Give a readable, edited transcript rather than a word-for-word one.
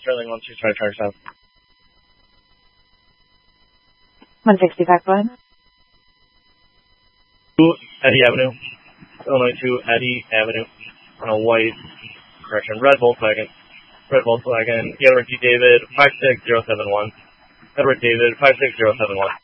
Sterling 1-2, try to charge south. 160 back line. 2 Eddy Avenue. Illinois 2 Eddy Avenue. On a white, red Volkswagen. Edward D. David 56071. Edward David 56071.